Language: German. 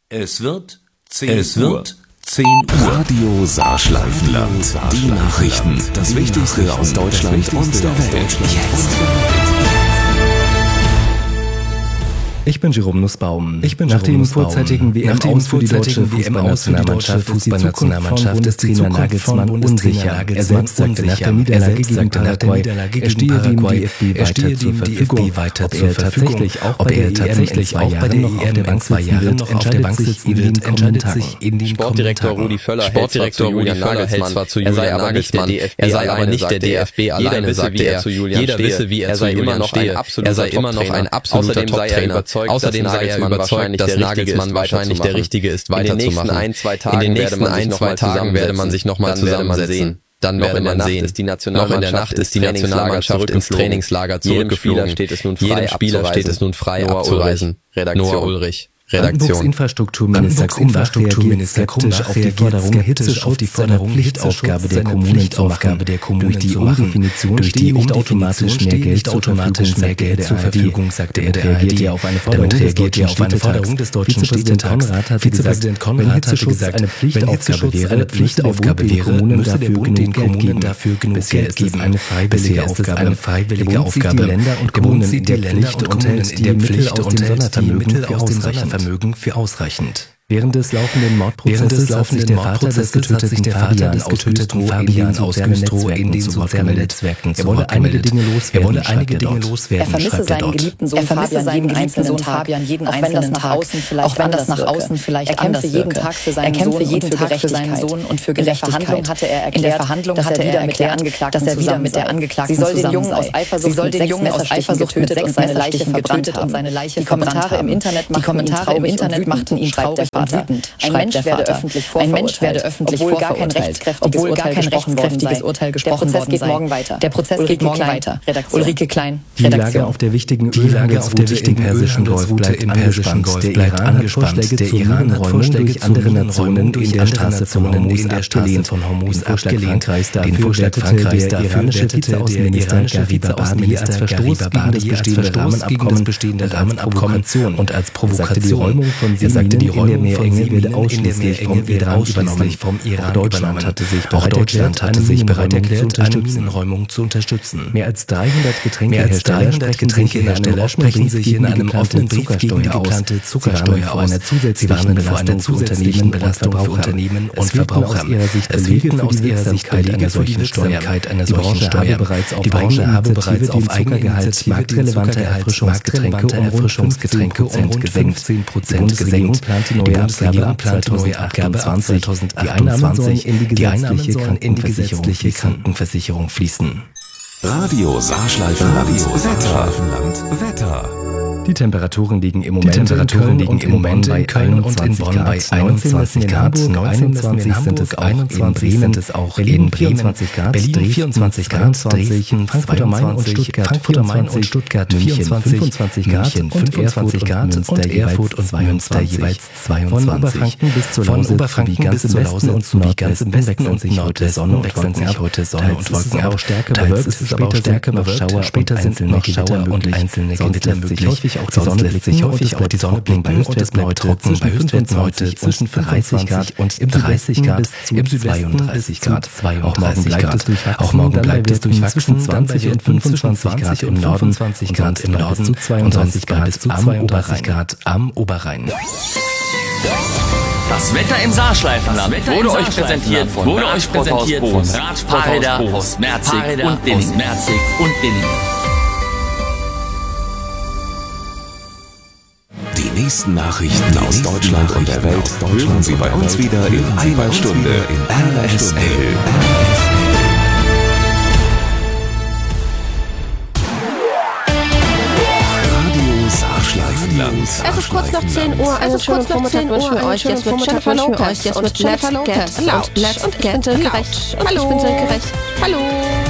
Es wird 10 Uhr. Radio Saarschleifenland. Die Nachrichten. Das Wichtigste aus Deutschland und der Welt. Jetzt. Ich bin Jerome Nussbaum. Nach dem vorzeitigen WM-Aus für die deutsche Fußballnationalmannschaft ist Trainer Nagelsmann unsicher. Er selbst sagte nach der Niederlage gegen Paraguay, er stehe dem DFB weiter zur Verfügung. Ob er tatsächlich auch bei der EM in 2 Jahren noch auf der Bank sitzen wird, entscheidet sich in den Sportdirektor Rudi Völler hält zwar zu Julian Nagelsmann, er sei aber nicht der DFB alleine, sagte er. Jeder wisse, wie er zu Julian stehe. Er sei immer noch ein absoluter Top-Trainer. Außerdem sei er überzeugt, dass Nagelsmann wahrscheinlich der Richtige ist, weiterzumachen. In den nächsten 1-2 Tagen werde man sich nochmal zusammensetzen. Dann werde man sehen. Noch in der Nacht ist die Nationalmannschaft ins Trainingslager zurückgeflogen. Jedem Spieler steht es nun frei abzureisen. Noah Ulrich. Redaktion. Infrastrukturminister Krumbach skeptisch auf die Forderung, Hitzeschutz eine Pflichtaufgabe der Kommunen zu machen. Durch die Umdefinition steht nicht automatisch mehr Geld zur Verfügung, sagte er. Damit reagiert er auf eine Forderung des deutschen Vizepräsident Konrad hatte gesagt, eine Pflichtaufgabe wäre, müsse der Bund den Kommunen dafür genug Geld geben. Bisher ist es eine freiwillige Aufgabe. Länder und Kommunen in der Pflicht und hält die Mittel aus dem Sondervermögen für ausreichend. Während des laufenden Mordprozesses hat sich der Vater des getöteten Fabian aus Güstrow in den sozialen Netzwerken zu Wort gemeldet. Er wolle einige Dinge loswerden, er vermisse seinen geliebten Sohn Fabian jeden einzelnen Tag, auch wenn das nach außen vielleicht anders wirke. Er kämpfe jeden Tag für seinen Sohn und für Gerechtigkeit. In der Verhandlung hatte er erklärt, dass er wieder mit der Angeklagten zusammen sei. Sie soll den Jungen aus Eifersucht getötet und seine Leiche verbrannt haben. Die Kommentare im Internet machten ihn traurig. Ein Mensch werde öffentlich vorverurteilt, obwohl gar kein rechtskräftiges Urteil gesprochen worden sei. Der Prozess geht morgen weiter. Ulrike Klein, Redaktion. Die Lage auf der wichtigen Ölhandelsroute im Persischen Golf bleibt angespannt. Der Iran hat Vorschläge zur Minenräumung durch andere Nationen in der Straße von Hormuz abgelehnt. Den Vorschlag Frankreichs der iranische Vizeaußenminister Gharib Abadi als Verstoß gegen das bestehende Rahmenabkommen und als Provokation. Er sagte, die Räumung Menge werde ausschließlich vom Iran übernommen. Auch Deutschland hatte sich bereit erklärt, eine Minenräumung zu unterstützen. Mehr als 300 Getränkehersteller sprechen sich in einem offenen Brief gegen die geplante Zuckersteuer aus. Sie warnen vor einer zusätzlichen Belastung für Unternehmen und Verbraucher. Es fehlten aus ihrer Sicht einer solchen Steuer. Die Branche habe bereits auf Eigengehalt marktrelevante Erfrischungsgetränke um rund 15% gesenkt. Die Bundesregierung plant neue Abgabe ab 2028. Die Einnahmen sollen in die gesetzliche Krankenversicherung fließen. Radio Saarschleifenland. Wetter. Die Temperaturen liegen im Moment in Köln und in Bonn bei 21 Grad, 29 sind es auch in Bremen, 20 Grad, Berlin 24 Grad, Dresden, Frankfurt am Main und Stuttgart, München 25 Grad und Erfurt und Münster jeweils 22. Von Oberfranken bis zur Lausitz und sowie ganz im Westen und Nordwesten wechseln sich heute Sonne und Wolken ab. Teils ist es aber auch stärker bewölkt, später sind noch Schauer und einzelne Gewitter möglich. Sonst lässt sich häufig auch die Sonne blicken und es bleibt trocken. Bei Höchstwerten heute zwischen 30 Grad und 30 Grad bis zu 32 Grad. Auch morgen bleibt es durchwachsen, zwischen 20 und 25 Grad im Norden und 22 Grad bis zu 32 Grad am Oberrhein. Das Wetter im Saarschleifenland wurde euch präsentiert von Fahrräder aus Merzig und Dilling. Die nächsten Nachrichten aus Deutschland und der Welt hören Sie bei uns wieder in einer Stunde in RSL. Radio Saarschleifenland. Es ist kurz nach 10 Uhr, einen schönen Vormittag wünschen wir euch. Jetzt mit Jennifer Lopez und Let's Get Loud. Und ich bin Silke Recht. Hallo.